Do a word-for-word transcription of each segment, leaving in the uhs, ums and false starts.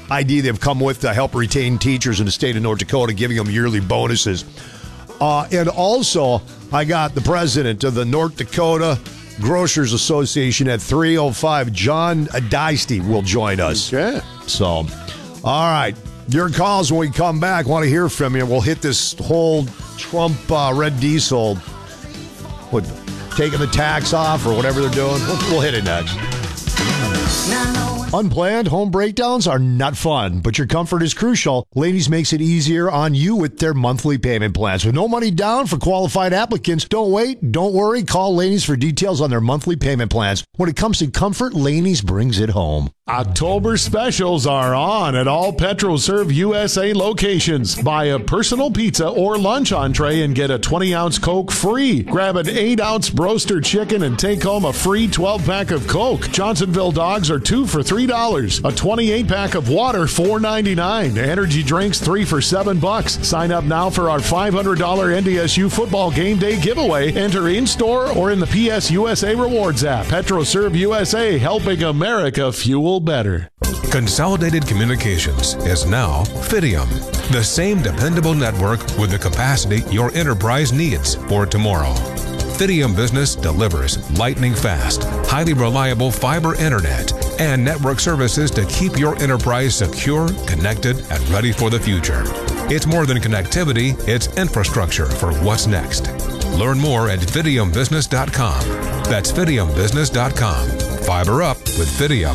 idea they've come with to help retain teachers in the state of North Dakota, giving them yearly bonuses. Uh, and also, I got the president of the North Dakota Grocers Association at three oh five, John Deisty, will join us. Okay. So, all right. Your calls when we come back. Want to hear from you. We'll hit this whole Trump uh, red diesel, what, taking the tax off or whatever they're doing. We'll, we'll hit it next. Unplanned home breakdowns are not fun, but your comfort is crucial. Ladies makes it easier on you with their monthly payment plans. With no money down for qualified applicants, don't wait, don't worry. Call Laney's for details on their monthly payment plans. When it comes to comfort, Laney's brings it home. October specials are on at all PetroServe U S A locations. Buy a personal pizza or lunch entree and get a twenty-ounce Coke free. Grab an eight ounce broaster chicken and take home a free twelve pack of Coke. Johnsonville dogs are two for three dollars. A twenty-eight pack of water, four ninety-nine. Energy drinks, three for seven bucks. Sign up now for our five hundred dollars N D S U football game day giveaway. Enter in-store or in the P S U S A Rewards app. PetroServe U S A, helping America fuel better. Consolidated Communications is now Fidium, the same dependable network with the capacity your enterprise needs for tomorrow. Fidium Business delivers lightning fast, highly reliable fiber internet and network services to keep your enterprise secure, connected, and ready for the future. It's more than connectivity, it's infrastructure for what's next. Learn more at fidium business dot com. That's fidium business dot com. Fiber up with Fidium.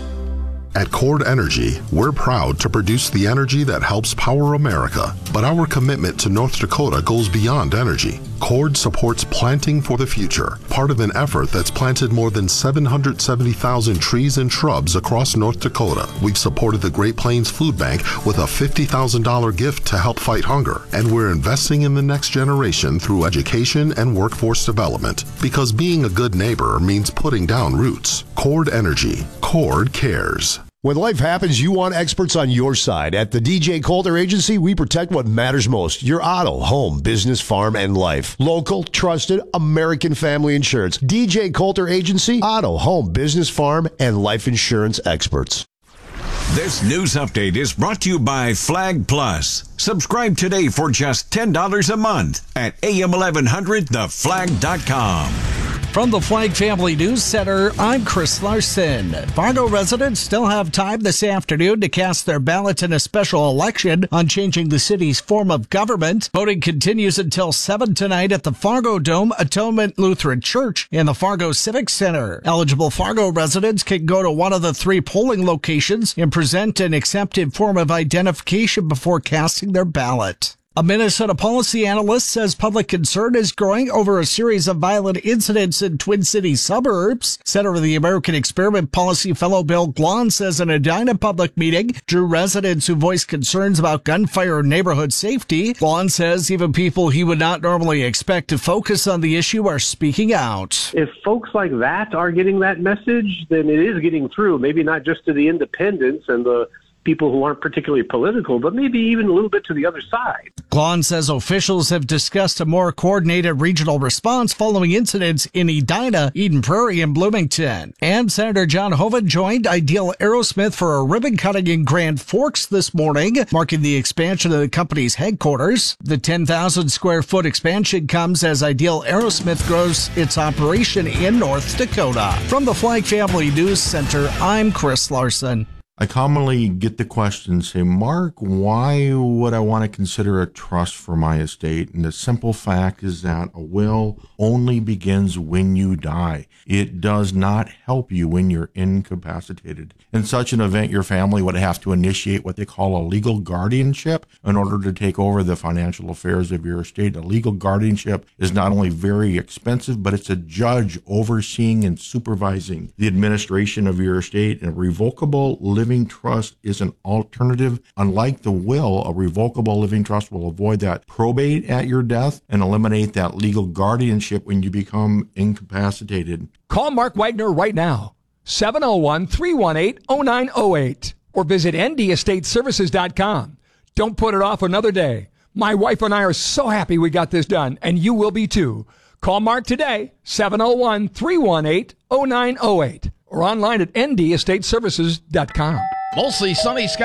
At Cord Energy, we're proud to produce the energy that helps power America. But our commitment to North Dakota goes beyond energy. Cord supports planting for the future, part of an effort that's planted more than seven hundred seventy thousand trees and shrubs across North Dakota. We've supported the Great Plains Food Bank with a fifty thousand dollars gift to help fight hunger. And we're investing in the next generation through education and workforce development. Because being a good neighbor means putting down roots. Cord Energy. Cord cares. When life happens, you want experts on your side. At the D J Coulter Agency, we protect what matters most. Your auto, home, business, farm, and life. Local, trusted, American family insurance. D J Coulter Agency, auto, home, business, farm, and life insurance experts. This news update is brought to you by Flag Plus. Subscribe today for just ten dollars a month at A M eleven hundred the flag dot com. From the Flag Family News Center, I'm Chris Larson. Fargo residents still have time this afternoon to cast their ballot in a special election on changing the city's form of government. Voting continues until seven tonight at the Fargo Dome Atonement Lutheran Church in the Fargo Civic Center. Eligible Fargo residents can go to one of the three polling locations and present an accepted form of identification before casting their ballot. A Minnesota policy analyst says public concern is growing over a series of violent incidents in Twin Cities suburbs. Center of the American Experiment Policy fellow Bill Glahn says an Edina public meeting drew residents who voiced concerns about gunfire and neighborhood safety. Glahn says even people he would not normally expect to focus on the issue are speaking out. If folks like that are getting that message, then it is getting through, maybe not just to the independents and the people who aren't particularly political, but maybe even a little bit to the other side. Glahn says officials have discussed a more coordinated regional response following incidents in Edina, Eden Prairie, and Bloomington. And Senator John Hoeven joined Ideal Aerosmith for a ribbon cutting in Grand Forks this morning, marking the expansion of the company's headquarters. The ten thousand square foot expansion comes as Ideal Aerosmith grows its operation in North Dakota. From the Flag Family News Center, I'm Chris Larson. I commonly get the question, say, Mark, why would I want to consider a trust for my estate? And the simple fact is that a will only begins when you die. It does not help you when you're incapacitated. In such an event, your family would have to initiate what they call a legal guardianship in order to take over the financial affairs of your estate. A legal guardianship is not only very expensive, but it's a judge overseeing and supervising the administration of your estate. And a revocable living living trust is an alternative. Unlike the will, a revocable living trust will avoid that probate at your death and eliminate that legal guardianship when you become incapacitated. Call Mark Wagner right now, seven oh one, three one eight, oh nine oh eight, or visit n d estate services dot com. Don't put it off another day. My wife and I are so happy we got this done, and you will be too. Call Mark today, seven oh one, three one eight, oh nine oh eight. Or online at n d estate services dot com. Mostly sunny skies.